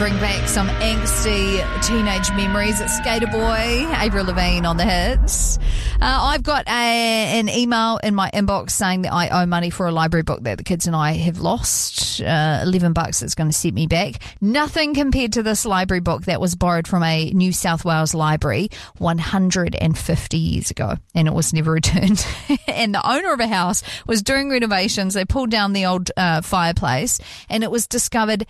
Bring back some angsty teenage memories. It's Skater Boy, Avril Lavigne on the hits. I've got an email in my inbox saying that I owe money for a library book that the kids and I have lost. $11 it's going to set me back. Nothing compared to this library book that was borrowed from a New South Wales library 150 years ago, and it was never returned. And the owner of a house was doing renovations. They pulled down the old fireplace, and it was discovered